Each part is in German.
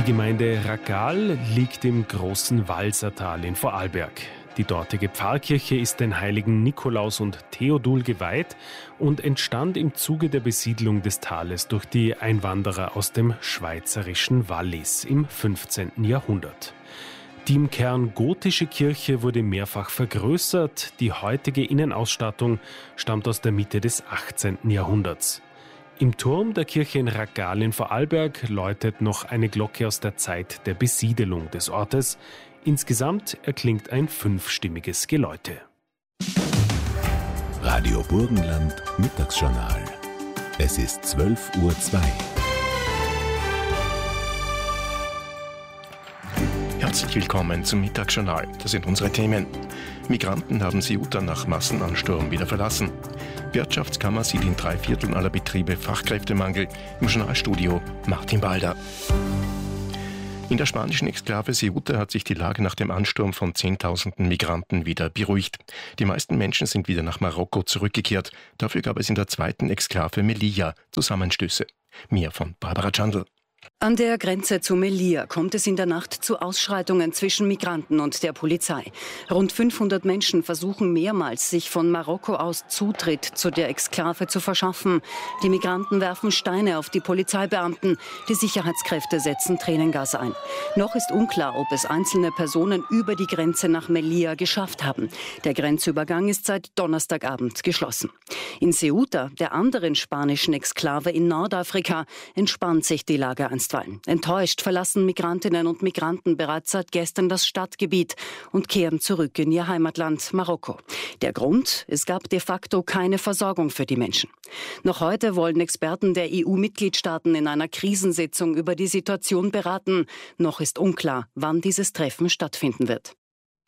Gemeinde Ragal liegt im großen Walsertal in Vorarlberg. Die dortige Pfarrkirche ist den Heiligen Nikolaus und Theodul geweiht und entstand im Zuge der Besiedlung des Tales durch die Einwanderer aus dem schweizerischen Wallis im 15. Jahrhundert. Die im Kern gotische Kirche wurde mehrfach vergrößert. Die heutige Innenausstattung stammt aus der Mitte des 18. Jahrhunderts. Im Turm der Kirche in Ragal in Vorarlberg läutet noch eine Glocke aus der Zeit der Besiedelung des Ortes. Insgesamt erklingt ein 5-stimmiges Geläute. Radio Burgenland Mittagsjournal. Es ist 12:02 Uhr. Herzlich willkommen zum Mittagsjournal. Das sind unsere Themen. Migranten haben Ceuta nach Massenansturm wieder verlassen. Wirtschaftskammer sieht in 3/4 aller Betriebe Fachkräftemangel. Im Journalstudio Martin Balder. In der spanischen Exklave Ceuta hat sich die Lage nach dem Ansturm von Zehntausenden Migranten wieder beruhigt. Die meisten Menschen sind wieder nach Marokko zurückgekehrt. Dafür gab es in der zweiten Exklave Melilla Zusammenstöße. Mehr von Barbara Chandl. An der Grenze zu Melilla kommt es in der Nacht zu Ausschreitungen zwischen Migranten und der Polizei. Rund 500 Menschen versuchen mehrmals, sich von Marokko aus Zutritt zu der Exklave zu verschaffen. Die Migranten werfen Steine auf die Polizeibeamten. Die Sicherheitskräfte setzen Tränengas ein. Noch ist unklar, ob es einzelne Personen über die Grenze nach Melilla geschafft haben. Der Grenzübergang ist seit Donnerstagabend geschlossen. In Ceuta, der anderen spanischen Exklave in Nordafrika, entspannt sich die Lage einstweilen. Enttäuscht verlassen Migrantinnen und Migranten bereits seit gestern das Stadtgebiet und kehren zurück in ihr Heimatland Marokko. Der Grund? Es gab de facto keine Versorgung für die Menschen. Noch heute wollen Experten der EU-Mitgliedstaaten in einer Krisensitzung über die Situation beraten. Noch ist unklar, wann dieses Treffen stattfinden wird.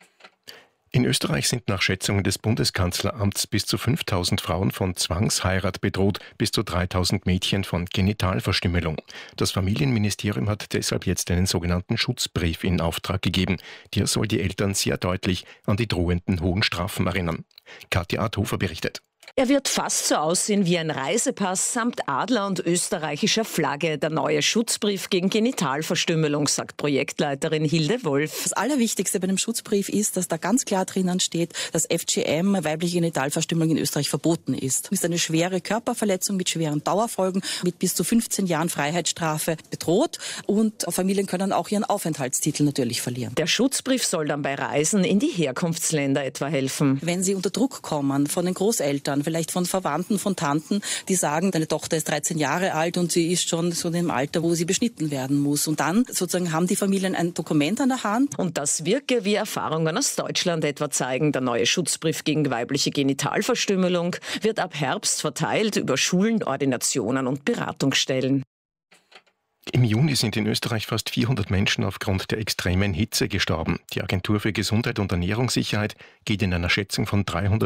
In Österreich sind nach Schätzungen des Bundeskanzleramts bis zu 5.000 Frauen von Zwangsheirat bedroht, bis zu 3.000 Mädchen von Genitalverstümmelung. Das Familienministerium hat deshalb jetzt einen sogenannten Schutzbrief in Auftrag gegeben. Der soll die Eltern sehr deutlich an die drohenden hohen Strafen erinnern. Katja Adhofer berichtet. Er wird fast so aussehen wie ein Reisepass samt Adler und österreichischer Flagge. Der neue Schutzbrief gegen Genitalverstümmelung, sagt Projektleiterin Hilde Wolf. Das Allerwichtigste bei dem Schutzbrief ist, dass da ganz klar drinnen steht, dass FGM, weibliche Genitalverstümmelung in Österreich verboten ist. Es ist eine schwere Körperverletzung mit schweren Dauerfolgen, mit bis zu 15 Jahren Freiheitsstrafe bedroht und Familien können auch ihren Aufenthaltstitel natürlich verlieren. Der Schutzbrief soll dann bei Reisen in die Herkunftsländer etwa helfen. Wenn sie unter Druck kommen von den Großeltern, vielleicht von Verwandten, von Tanten, die sagen, deine Tochter ist 13 Jahre alt und sie ist schon so in dem Alter, wo sie beschnitten werden muss. Und dann sozusagen haben die Familien ein Dokument an der Hand. Und das wirke, wie Erfahrungen aus Deutschland etwa zeigen. Der neue Schutzbrief gegen weibliche Genitalverstümmelung wird ab Herbst verteilt über Schulen, Ordinationen und Beratungsstellen. Im Juni sind in Österreich fast 400 Menschen aufgrund der extremen Hitze gestorben. Die Agentur für Gesundheit und Ernährungssicherheit geht in einer Schätzung von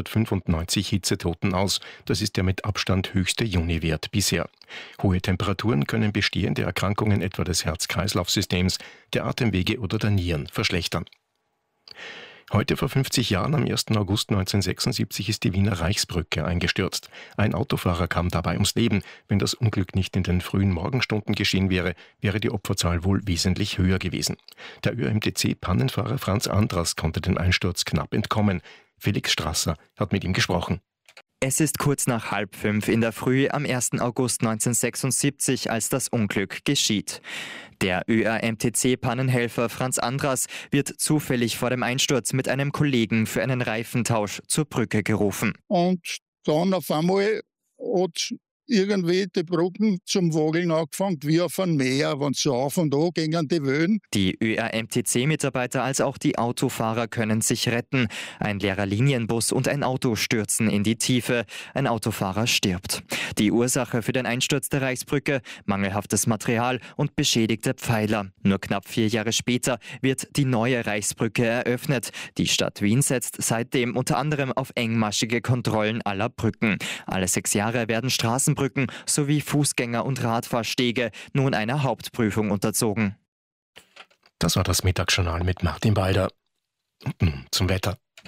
395 Hitzetoten aus. Das ist der mit Abstand höchste Juniwert bisher. Hohe Temperaturen können bestehende Erkrankungen etwa des Herz-Kreislauf-Systems, der Atemwege oder der Nieren verschlechtern. Heute vor 50 Jahren, am 1. August 1976, ist die Wiener Reichsbrücke eingestürzt. Ein Autofahrer kam dabei ums Leben. Wenn das Unglück nicht in den frühen Morgenstunden geschehen wäre, wäre die Opferzahl wohl wesentlich höher gewesen. Der ÖMTC-Pannenfahrer Franz Andras konnte dem Einsturz knapp entkommen. Felix Strasser hat mit ihm gesprochen. Es ist kurz nach 4:30 in der Früh am 1. August 1976, als das Unglück geschieht. Der ÖAMTC-Pannenhelfer Franz Andras wird zufällig vor dem Einsturz mit einem Kollegen für einen Reifentausch zur Brücke gerufen. Und dann auf einmal hat irgendwie die Brücken zum Wogeln angefangen, wie auf einem Meer, wenn so auf und an gingen die Wellen. Die ÖAMTC-Mitarbeiter als auch die Autofahrer können sich retten. Ein leerer Linienbus und ein Auto stürzen in die Tiefe. Ein Autofahrer stirbt. Die Ursache für den Einsturz der Reichsbrücke: mangelhaftes Material und beschädigte Pfeiler. Nur knapp 4 Jahre später wird die neue Reichsbrücke eröffnet. Die Stadt Wien setzt seitdem unter anderem auf engmaschige Kontrollen aller Brücken. Alle 6 Jahre werden Straßenbrücken sowie Fußgänger- und Radfahrstege nun einer Hauptprüfung unterzogen. Das war das Mittagsjournal mit Martin Balder. Und nun zum Wetter.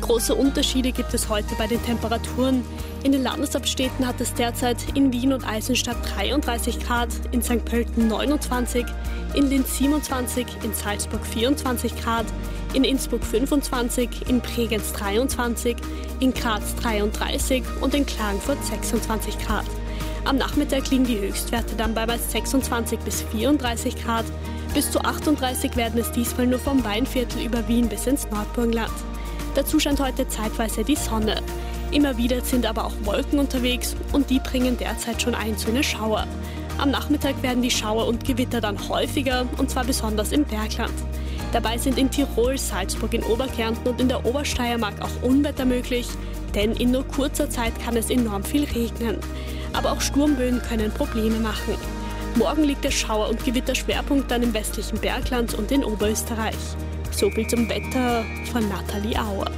Große Unterschiede gibt es heute bei den Temperaturen. In den Landeshauptstädten hat es derzeit in Wien und Eisenstadt 33 Grad, in St. Pölten 29, in Linz 27, in Salzburg 24 Grad, in Innsbruck 25, in Bregenz 23, in Graz 33 und in Klagenfurt 26 Grad. Am Nachmittag liegen die Höchstwerte dann bei 26 bis 34 Grad. Bis zu 38 werden es diesmal nur vom Weinviertel über Wien bis ins Nordburgenland. Dazu scheint heute zeitweise die Sonne. Immer wieder sind aber auch Wolken unterwegs und die bringen derzeit schon einzelne Schauer. Am Nachmittag werden die Schauer und Gewitter dann häufiger und zwar besonders im Bergland. Dabei sind in Tirol, Salzburg, in Oberkärnten und in der Obersteiermark auch Unwetter möglich, denn in nur kurzer Zeit kann es enorm viel regnen. Aber auch Sturmböen können Probleme machen. Morgen liegt der Schauer- und Gewitterschwerpunkt dann im westlichen Bergland und in Oberösterreich. So viel zum Wetter von Nathalie Auer.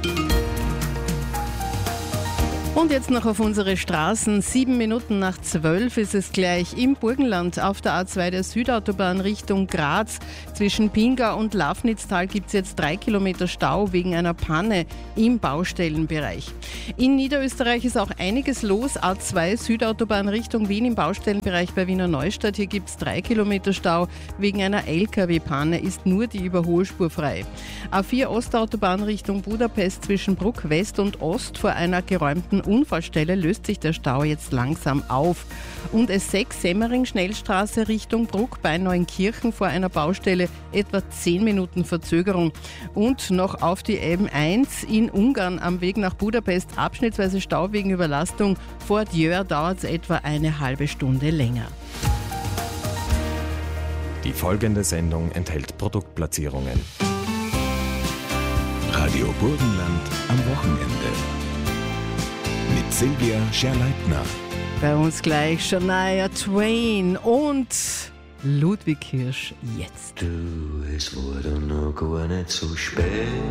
Und jetzt noch auf unsere Straßen. 7 Minuten nach 12 ist es gleich im Burgenland auf der A2 der Südautobahn Richtung Graz. Zwischen Pingau und Lafnitztal gibt es jetzt 3 Kilometer Stau wegen einer Panne im Baustellenbereich. In Niederösterreich ist auch einiges los. A2 Südautobahn Richtung Wien im Baustellenbereich bei Wiener Neustadt. Hier gibt es 3 Kilometer Stau. Wegen einer LKW-Panne ist nur die Überholspur frei. A4 Ostautobahn Richtung Budapest zwischen Bruck West und Ost vor einer geräumten Unfallstelle löst sich der Stau jetzt langsam auf. Und S6 Semmering Schnellstraße Richtung Bruck bei Neunkirchen vor einer Baustelle etwa 10 Minuten Verzögerung. Und noch auf die M1 in Ungarn am Weg nach Budapest abschnittsweise Stau wegen Überlastung. Vor Djör dauert es etwa eine halbe Stunde länger. Die folgende Sendung enthält Produktplatzierungen. Radio Burgenland am Wochenende. Mit Silvia Scherleitner. Bei uns gleich Shania Twain und Ludwig Hirsch jetzt. Du, es wurde noch gar nicht so spät.